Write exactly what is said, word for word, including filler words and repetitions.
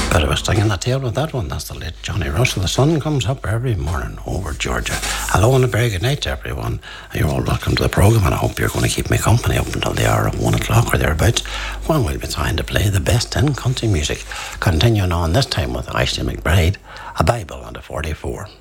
Bit of a sting in the tail with that one. That's the late Johnny Russell. The sun comes up every morning over Georgia. Hello and a very good night to everyone. You're all welcome to the programme, and I hope you're going to keep me company up until the hour of one o'clock or thereabouts, when we'll be trying to play the best in country music. Continuing on this time with Ashley McBride, A Bible and a forty-four.